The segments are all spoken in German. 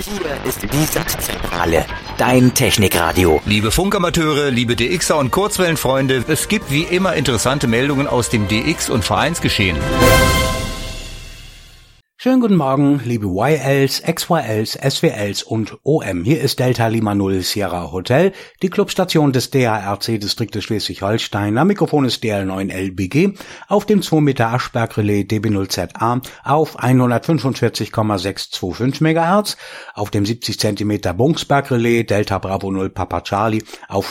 Hier ist die Satzzentrale, dein Technikradio. Liebe Funkamateure, liebe DXer und Kurzwellenfreunde, es gibt wie immer interessante Meldungen aus dem DX- und Vereinsgeschehen. Schönen guten Morgen, liebe YLs, XYLs, SWLs und OM. Hier ist Delta Lima 0 Sierra Hotel, die Clubstation des DARC-Distriktes Schleswig-Holstein. Am Mikrofon ist DL9LBG auf dem 2 Meter Aschberg-Relais DB0ZA auf 145,625 MHz, auf dem 70 cm Bungsberg-Relais Delta Bravo 0 Papa Charlie auf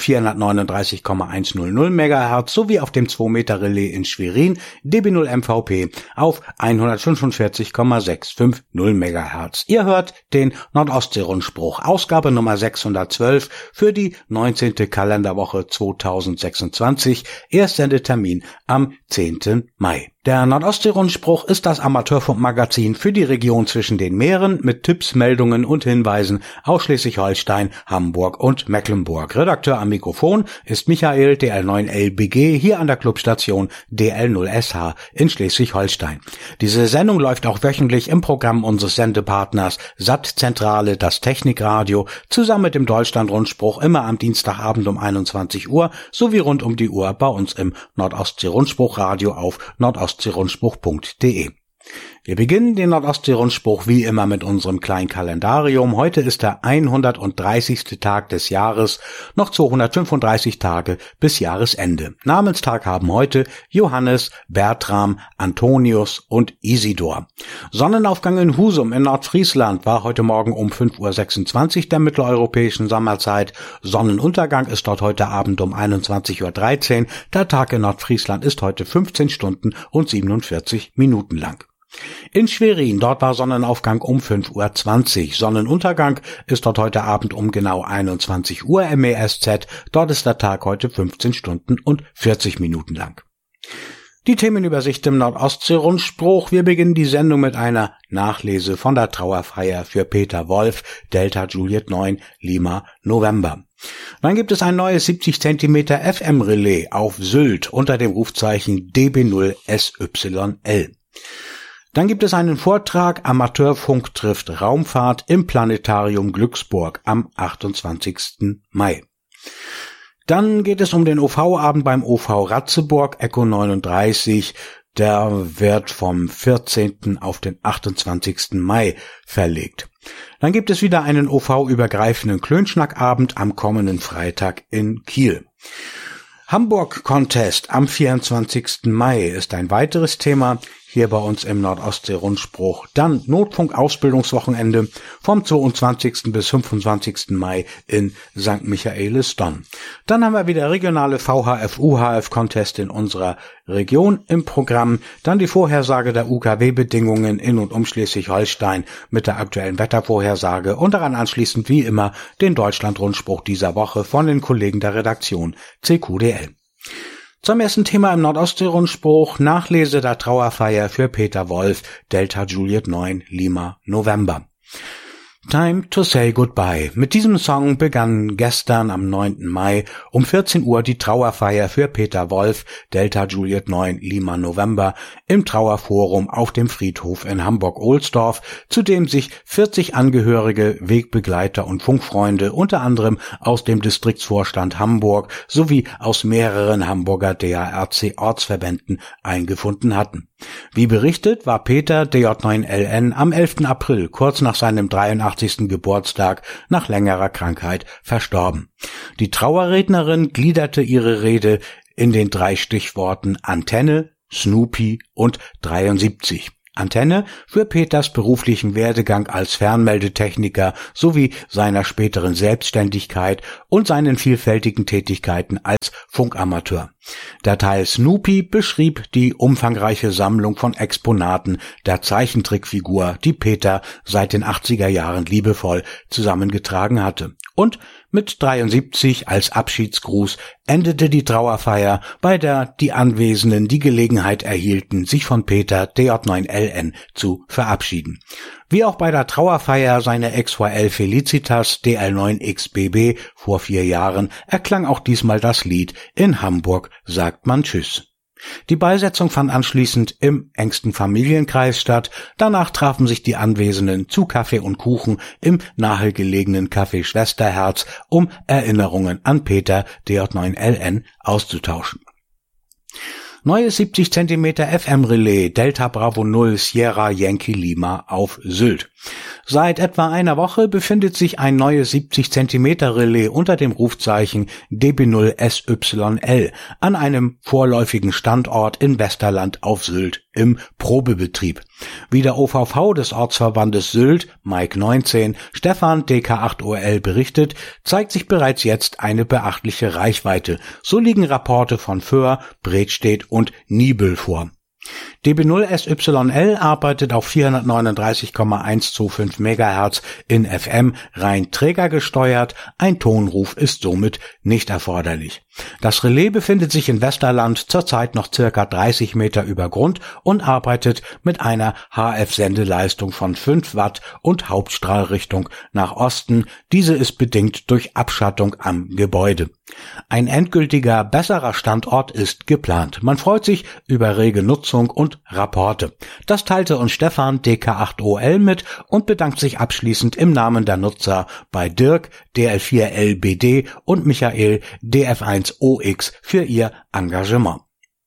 439,100 MHz sowie auf dem 2 Meter Relais in Schwerin DB0 MVP auf 145,650 MHz. Ihr hört den Nordostsee-Rundspruch, Ausgabe Nummer 612 für die 19. Kalenderwoche 2026, Erstsendetermin am 10. Mai. Der Nordostsee-Rundspruch ist das Amateurfunkmagazin für die Region zwischen den Meeren mit Tipps, Meldungen und Hinweisen aus Schleswig-Holstein, Hamburg und Mecklenburg. Redakteur am Mikrofon ist Michael DL9LBG hier an der Clubstation DL0SH in Schleswig-Holstein. Diese Sendung läuft auch wöchentlich im Programm unseres Sendepartners Satzzentrale, das Technikradio, zusammen mit dem Deutschland-Rundspruch immer am Dienstagabend um 21 Uhr sowie rund um die Uhr bei uns im Nordostsee-Rundspruch-Radio auf nordostseerundspruch.de. Wir beginnen den Nordostsee-Rundspruch wie immer mit unserem kleinen Kalendarium. Heute ist der 130. Tag des Jahres, noch 235 Tage bis Jahresende. Namenstag haben heute Johannes, Bertram, Antonius und Isidor. Sonnenaufgang in Husum in Nordfriesland war heute Morgen um 5:26 Uhr der mitteleuropäischen Sommerzeit. Sonnenuntergang ist dort heute Abend um 21:13 Uhr. Der Tag in Nordfriesland ist heute 15 Stunden und 47 Minuten lang. In Schwerin, dort war Sonnenaufgang um 5:20 Uhr. Sonnenuntergang ist dort heute Abend um genau 21 Uhr MESZ. Dort ist der Tag heute 15 Stunden und 40 Minuten lang. Die Themenübersicht im Nordostsee-Rundspruch. Wir beginnen die Sendung mit einer Nachlese von der Trauerfeier für Peter Wolf, Delta Juliet 9, Lima, November. Dann gibt es ein neues 70 cm FM-Relais auf Sylt unter dem Rufzeichen DB0SYL. Dann gibt es einen Vortrag Amateurfunk trifft Raumfahrt im Planetarium Glücksburg am 28. Mai. Dann geht es um den OV-Abend beim OV Ratzeburg, Echo 39. Der wird vom 14. auf den 28. Mai verlegt. Dann gibt es wieder einen OV-übergreifenden Klönschnackabend am kommenden Freitag in Kiel. Hamburg Contest am 24. Mai ist ein weiteres Thema hier bei uns im Nordostsee-Rundspruch. Dann Notfunk-Ausbildungswochenende vom 22. bis 25. Mai in St. Michaelis-Donn. Dann haben wir wieder regionale VHF-UHF-Contest in unserer Region im Programm. Dann die Vorhersage der UKW-Bedingungen in und um Schleswig-Holstein mit der aktuellen Wettervorhersage und daran anschließend wie immer den Deutschland-Rundspruch dieser Woche von den Kollegen der Redaktion CQDL. Zum ersten Thema im Nordostsee-Rundspruch, Nachlese der Trauerfeier für Peter Wolf, Delta Juliet 9, Lima, November. Time to say goodbye. Mit diesem Song begann gestern am 9. Mai um 14 Uhr die Trauerfeier für Peter Wolf, Delta Juliet 9, Lima, November im Trauerforum auf dem Friedhof in Hamburg-Ohlsdorf, zu dem sich 40 Angehörige, Wegbegleiter und Funkfreunde unter anderem aus dem Distriktsvorstand Hamburg sowie aus mehreren Hamburger DARC-Ortsverbänden eingefunden hatten. Wie berichtet, war Peter DJ9LN am 11. April, kurz nach seinem 83. Geburtstag, nach längerer Krankheit verstorben. Die Trauerrednerin gliederte ihre Rede in den 3 Stichworten Antenne, Snoopy und 73. Antenne für Peters beruflichen Werdegang als Fernmeldetechniker sowie seiner späteren Selbstständigkeit und seinen vielfältigen Tätigkeiten als Funkamateur. Der Teil Snoopy beschrieb die umfangreiche Sammlung von Exponaten der Zeichentrickfigur, die Peter seit den 80er Jahren liebevoll zusammengetragen hatte. Und mit 73 als Abschiedsgruß endete die Trauerfeier, bei der die Anwesenden die Gelegenheit erhielten, sich von Peter DJ9LN zu verabschieden. Wie auch bei der Trauerfeier seiner XYL Felicitas DL9XBB vor 4 Jahren erklang auch diesmal das Lied In Hamburg sagt man Tschüss. Die Beisetzung fand anschließend im engsten Familienkreis statt. Danach trafen sich die Anwesenden zu Kaffee und Kuchen im nahegelegenen Café Schwesterherz, um Erinnerungen an Peter DJ9LN auszutauschen. Neues 70 cm FM-Relais Delta Bravo 0 Sierra Yankee Lima auf Sylt. Seit etwa einer Woche befindet sich ein neues 70 cm Relais unter dem Rufzeichen DB0SYL an einem vorläufigen Standort in Westerland auf Sylt im Probebetrieb. Wie der OVV des Ortsverbandes Sylt, Mike 19, Stefan DK8OL berichtet, zeigt sich bereits jetzt eine beachtliche Reichweite. So liegen Rapporte von Föhr, Bredstedt und Niebüll vor. DB0SYL arbeitet auf 439,125 MHz in FM, rein trägergesteuert, ein Tonruf ist somit nicht erforderlich. Das Relais befindet sich in Westerland zurzeit noch circa 30 Meter über Grund und arbeitet mit einer HF-Sendeleistung von 5 Watt und Hauptstrahlrichtung nach Osten. Diese ist bedingt durch Abschattung am Gebäude. Ein endgültiger, besserer Standort ist geplant. Man freut sich über rege Nutzung und Rapporte. Das teilte uns Stefan DK8OL mit und bedankt sich abschließend im Namen der Nutzer bei Dirk DL4LBD und Michael DF1OX für ihr Engagement.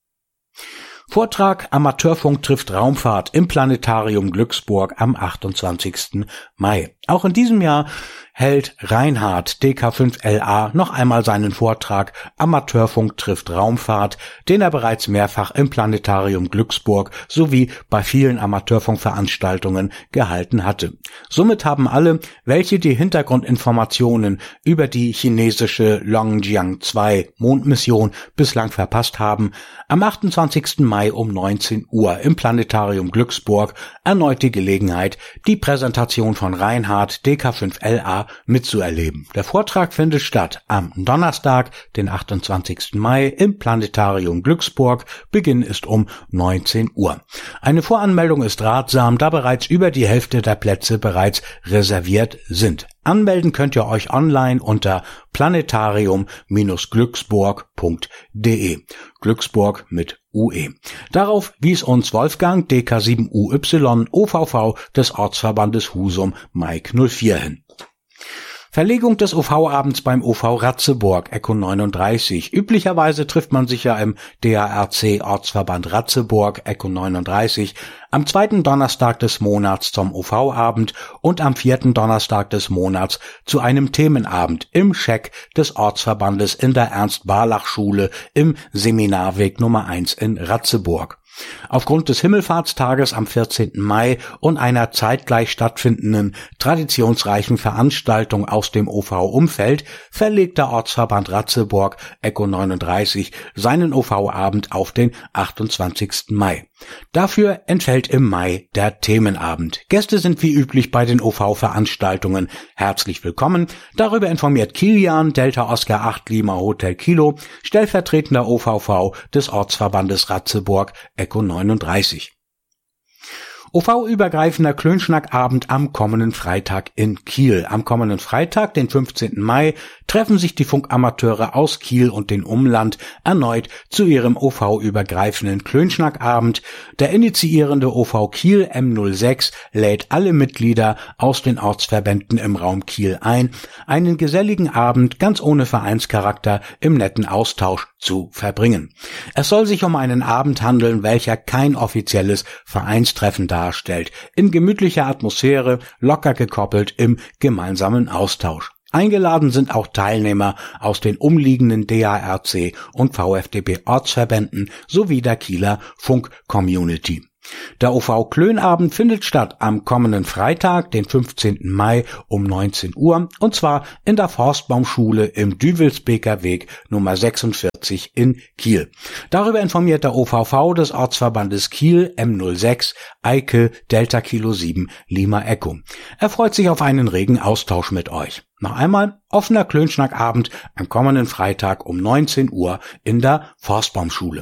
Vortrag Amateurfunk trifft Raumfahrt im Planetarium Glücksburg am 28. Mai. Auch in diesem Jahr hält Reinhard DK5LA noch einmal seinen Vortrag Amateurfunk trifft Raumfahrt, den er bereits mehrfach im Planetarium Glücksburg sowie bei vielen Amateurfunkveranstaltungen gehalten hatte. Somit haben alle, welche die Hintergrundinformationen über die chinesische Longjiang 2 Mondmission bislang verpasst haben, am 28. Mai um 19 Uhr im Planetarium Glücksburg erneut die Gelegenheit, die Präsentation von Reinhard DK5LA mitzuerleben. Der Vortrag findet statt am Donnerstag, den 28. Mai im Planetarium Glücksburg. Beginn ist um 19 Uhr. Eine Voranmeldung ist ratsam, da bereits über die Hälfte der Plätze bereits reserviert sind. Anmelden könnt ihr euch online unter planetarium-glücksburg.de. Glücksburg mit UE. Darauf wies uns Wolfgang DK7UY OVV des Ortsverbandes Husum Mike 04 hin. Verlegung des OV-Abends beim OV Ratzeburg, Echo 39. Üblicherweise trifft man sich ja im DARC Ortsverband Ratzeburg, Echo 39, am zweiten Donnerstag des Monats zum OV-Abend und am vierten Donnerstag des Monats zu einem Themenabend im Scheck des Ortsverbandes in der Ernst-Barlach-Schule im Seminarweg Nummer 1 in Ratzeburg. Aufgrund des Himmelfahrtstages am 14. Mai und einer zeitgleich stattfindenden traditionsreichen Veranstaltung aus dem OV-Umfeld verlegt der Ortsverband Ratzeburg, Echo 39, seinen OV-Abend auf den 28. Mai. Dafür entfällt im Mai der Themenabend. Gäste sind wie üblich bei den OV-Veranstaltungen herzlich willkommen. Darüber informiert Kilian, Delta Oscar 8 Lima Hotel Kilo, stellvertretender OVV des Ortsverbandes Ratzeburg, Echo 39. OV-übergreifender Klönschnackabend am kommenden Freitag in Kiel. Am kommenden Freitag, den 15. Mai, treffen sich die Funkamateure aus Kiel und den Umland erneut zu ihrem OV-übergreifenden Klönschnackabend. Der initiierende OV Kiel M06 lädt alle Mitglieder aus den Ortsverbänden im Raum Kiel ein, einen geselligen Abend ganz ohne Vereinscharakter im netten Austausch zu verbringen. Es soll sich um einen Abend handeln, welcher kein offizielles Vereinstreffen darstellt, in gemütlicher Atmosphäre, locker gekoppelt im gemeinsamen Austausch. Eingeladen sind auch Teilnehmer aus den umliegenden DARC und VfDB-Ortsverbänden sowie der Kieler Funk-Community. Der OV-Klönabend findet statt am kommenden Freitag, den 15. Mai um 19 Uhr, und zwar in der Forstbaumschule im Düwelsbeker Weg Nummer 46 in Kiel. Darüber informiert der OVV des Ortsverbandes Kiel M06 Eike Delta Kilo 7 Lima Echo. Er freut sich auf einen regen Austausch mit euch. Noch einmal offener Klönschnackabend am kommenden Freitag um 19 Uhr in der Forstbaumschule.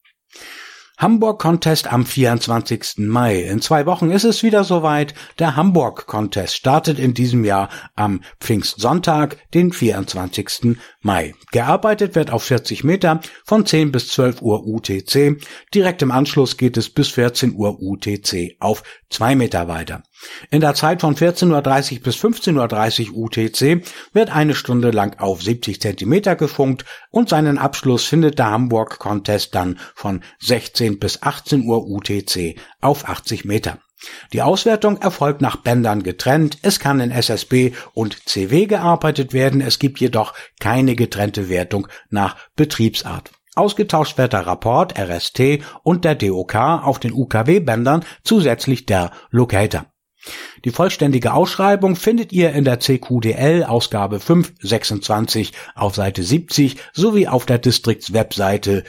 Hamburg Contest am 24. Mai. In 2 Wochen ist es wieder soweit. Der Hamburg Contest startet in diesem Jahr am Pfingstsonntag, den 24. Mai. Gearbeitet wird auf 40 Meter von 10 bis 12 Uhr UTC. Direkt im Anschluss geht es bis 14 Uhr UTC auf 2 Meter weiter. In der Zeit von 14.30 Uhr bis 15.30 Uhr UTC wird eine Stunde lang auf 70 Zentimeter gefunkt und seinen Abschluss findet der Hamburg Contest dann von 16 bis 18 Uhr UTC auf 80 Meter. Die Auswertung erfolgt nach Bändern getrennt. Es kann in SSB und CW gearbeitet werden. Es gibt jedoch keine getrennte Wertung nach Betriebsart. Ausgetauscht wird der Rapport RST und der DOK auf den UKW-Bändern, zusätzlich der Locator. Die vollständige Ausschreibung findet ihr in der CQDL Ausgabe 5/26 auf Seite 70 sowie auf der Distriktswebseite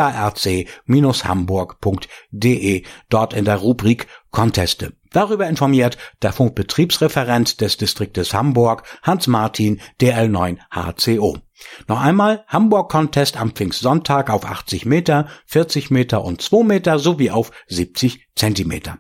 darc-hamburg.de, dort in der Rubrik Conteste. Darüber informiert der Funkbetriebsreferent des Distriktes Hamburg, Hans-Martin, DL9HCO. Noch einmal, Hamburg Contest am Pfingstsonntag auf 80 Meter, 40 Meter und 2 Meter sowie auf 70 Zentimeter.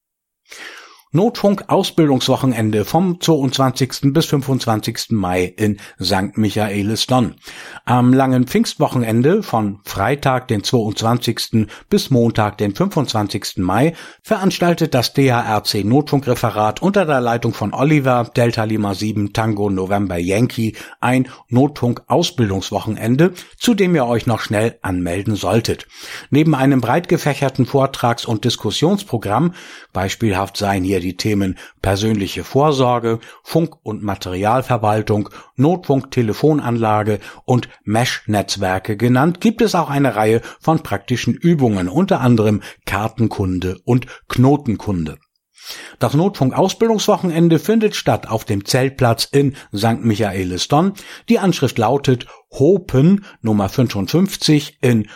Notfunk-Ausbildungswochenende vom 22. bis 25. Mai in St. Michaelis-Donn. Am langen Pfingstwochenende von Freitag, den 22. bis Montag, den 25. Mai veranstaltet das DARC Notfunkreferat unter der Leitung von Oliver, Delta Lima 7, Tango November Yankee ein Notfunk-Ausbildungswochenende, zu dem ihr euch noch schnell anmelden solltet. Neben einem breit gefächerten Vortrags- und Diskussionsprogramm, beispielhaft seien hier die Themen persönliche Vorsorge, Funk- und Materialverwaltung, Notfunk-Telefonanlage und Mesh-Netzwerke genannt, gibt es auch eine Reihe von praktischen Übungen, unter anderem Kartenkunde und Knotenkunde. Das Notfunk-Ausbildungswochenende findet statt auf dem Zeltplatz in St. Michaelis-Donn. Die Anschrift lautet Hopen Nummer 55 in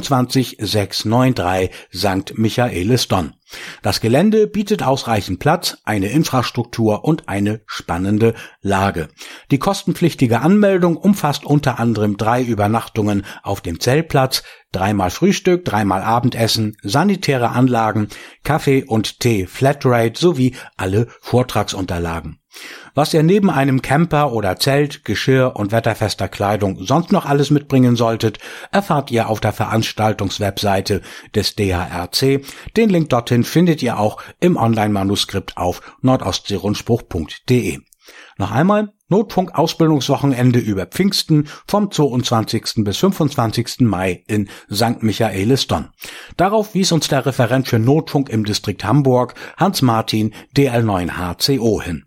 25693 St. Michaelis-Donn. Das Gelände bietet ausreichend Platz, eine Infrastruktur und eine spannende Lage. Die kostenpflichtige Anmeldung umfasst unter anderem 3 Übernachtungen auf dem Zeltplatz, 3-mal Frühstück, 3-mal Abendessen, sanitäre Anlagen, Kaffee und Tee Flatrate sowie alle Vortragsunterlagen. Was ihr neben einem Camper oder Zelt, Geschirr und wetterfester Kleidung sonst noch alles mitbringen solltet, erfahrt ihr auf der Veranstaltungswebseite des DARC. Den Link dorthin findet ihr auch im Online-Manuskript auf nordostseerundspruch.de. Noch einmal, Notfunk-Ausbildungswochenende über Pfingsten vom 22. bis 25. Mai in St. Michaelis-Donn. Darauf wies uns der Referent für Notfunk im Distrikt Hamburg, Hans-Martin, DL9HCO, hin.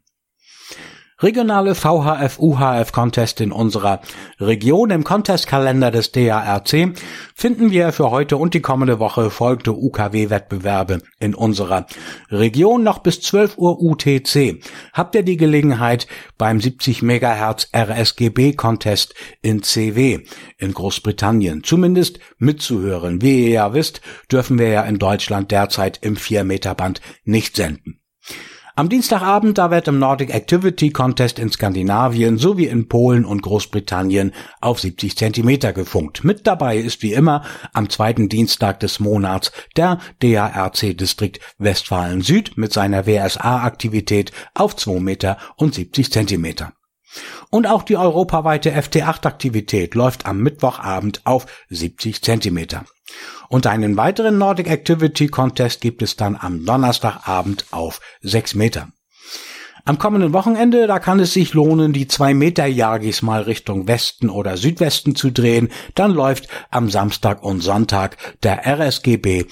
Regionale VHF-UHF-Contest in unserer Region. Im Contestkalender des DARC finden wir für heute und die kommende Woche folgende UKW-Wettbewerbe in unserer Region. Noch bis 12 Uhr UTC habt ihr die Gelegenheit, beim 70 MHz RSGB-Contest in CW in Großbritannien zumindest mitzuhören. Wie ihr ja wisst, dürfen wir ja in Deutschland derzeit im 4-Meter-Band nicht senden. Am Dienstagabend, da wird im Nordic Activity Contest in Skandinavien sowie in Polen und Großbritannien auf 70 Zentimeter gefunkt. Mit dabei ist wie immer am zweiten Dienstag des Monats der DARC-Distrikt Westfalen-Süd mit seiner WSA-Aktivität auf 2 Meter und 70 Zentimeter. Und auch die europaweite FT8-Aktivität läuft am Mittwochabend auf 70 Zentimeter. Und einen weiteren Nordic Activity Contest gibt es dann am Donnerstagabend auf 6 Meter. Am kommenden Wochenende, da kann es sich lohnen, die 2 Meter Yagis mal Richtung Westen oder Südwesten zu drehen. Dann läuft am Samstag und Sonntag der RSGB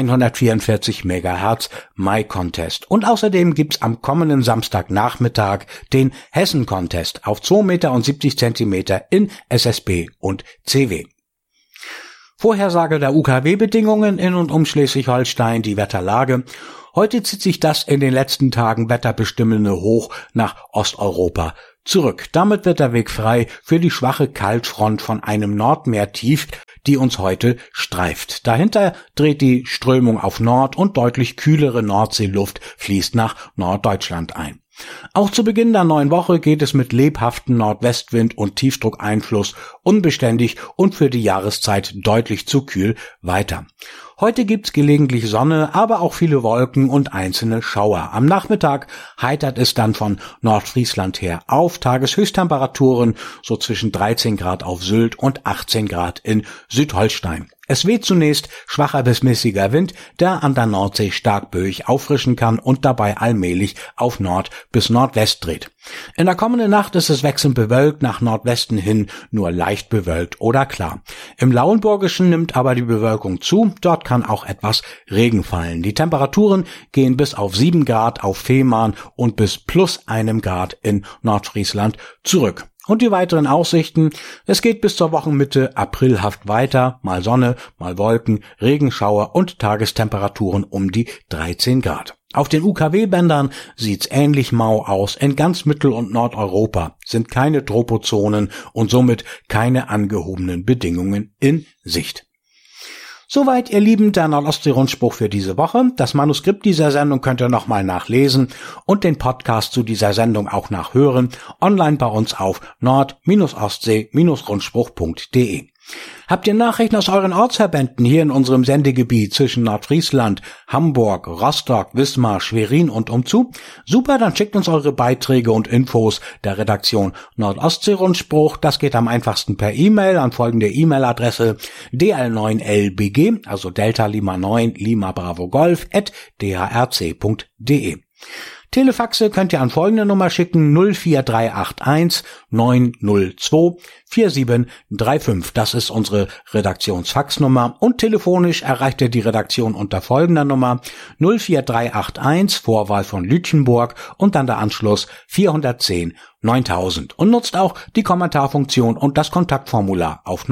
144 MHz Mai Contest. Und außerdem gibt's am kommenden Samstagnachmittag den Hessen Contest auf 2 Meter und 70 Zentimeter in SSB und CW. Vorhersage der UKW-Bedingungen in und um Schleswig-Holstein, die Wetterlage. Heute zieht sich das in den letzten Tagen wetterbestimmende Hoch nach Osteuropa zurück. Damit wird der Weg frei für die schwache Kaltfront von einem Nordmeertief, die uns heute streift. Dahinter dreht die Strömung auf Nord und deutlich kühlere Nordseeluft fließt nach Norddeutschland ein. Auch zu Beginn der neuen Woche geht es mit lebhaftem Nordwestwind und Tiefdruckeinfluss unbeständig und für die Jahreszeit deutlich zu kühl weiter. Heute gibt's gelegentlich Sonne, aber auch viele Wolken und einzelne Schauer. Am Nachmittag heitert es dann von Nordfriesland her auf. Tageshöchsttemperaturen so zwischen 13 Grad auf Sylt und 18 Grad in Südholstein. Es weht zunächst schwacher bis mäßiger Wind, der an der Nordsee stark böig auffrischen kann und dabei allmählich auf Nord bis Nordwest dreht. In der kommenden Nacht ist es wechselnd bewölkt, nach Nordwesten hin nur leicht bewölkt oder klar. Im Lauenburgischen nimmt aber die Bewölkung zu, dort kann auch etwas Regen fallen. Die Temperaturen gehen bis auf 7 Grad auf Fehmarn und bis plus 1 Grad in Nordfriesland zurück. Und die weiteren Aussichten: Es geht bis zur Wochenmitte aprilhaft weiter, mal Sonne, mal Wolken, Regenschauer und Tagestemperaturen um die 13 Grad. Auf den UKW-Bändern sieht's ähnlich mau aus. In ganz Mittel- und Nordeuropa sind keine Tropozonen und somit keine angehobenen Bedingungen in Sicht. Soweit, ihr Lieben, der Nordostsee-Rundspruch für diese Woche. Das Manuskript dieser Sendung könnt ihr nochmal nachlesen und den Podcast zu dieser Sendung auch nachhören, online bei uns auf nord-ostsee-rundspruch.de. Habt ihr Nachrichten aus euren Ortsverbänden hier in unserem Sendegebiet zwischen Nordfriesland, Hamburg, Rostock, Wismar, Schwerin und umzu? Super, dann schickt uns eure Beiträge und Infos der Redaktion Nordostsee-Rundspruch. Das geht am einfachsten per E-Mail an folgende E-Mail-Adresse: dl9lbg, also Delta Lima 9 Lima Bravo Golf @drc.de. Telefaxe könnt ihr an folgende Nummer schicken: 04381 902 4735. Das ist unsere Redaktionsfaxnummer. Und telefonisch erreicht ihr die Redaktion unter folgender Nummer: 04381 Vorwahl von Lütjenburg und dann der Anschluss 410 9000. Und nutzt auch die Kommentarfunktion und das Kontaktformular auf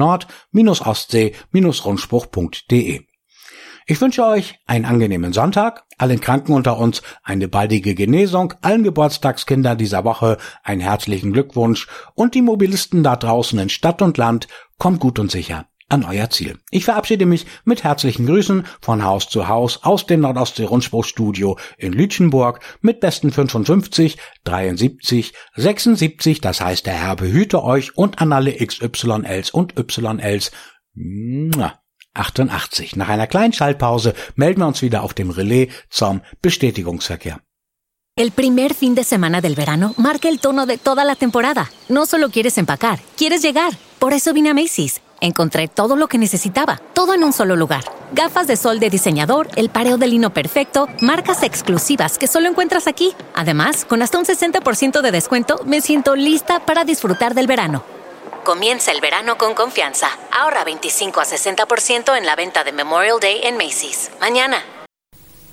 nord-ostsee-rundspruch.de. Ich wünsche euch einen angenehmen Sonntag, allen Kranken unter uns eine baldige Genesung, allen Geburtstagskindern dieser Woche einen herzlichen Glückwunsch und die Mobilisten da draußen in Stadt und Land, kommt gut und sicher an euer Ziel. Ich verabschiede mich mit herzlichen Grüßen von Haus zu Haus aus dem Nordostsee-Rundspruchstudio in Lütjenburg mit besten 55, 73, 76, das heißt, der Herr behüte euch, und an alle XYLs und YLs. 88. Nach einer kleinen Schaltpause melden wir uns wieder auf dem Relais zum Bestätigungsverkehr. El primer fin de semana del verano marca el tono de toda la temporada. No solo quieres empacar, quieres llegar. Por eso vine a Macy's. Encontré todo lo que necesitaba, todo en un solo lugar. Gafas de sol de diseñador, el pareo de lino perfecto, marcas exclusivas que solo encuentras aquí. Además, con hasta un 60% de descuento, me siento lista para disfrutar del verano. Comienza el verano con confianza. Ahorra 25 a 60% en la venta de Memorial Day en Macy's. Mañana.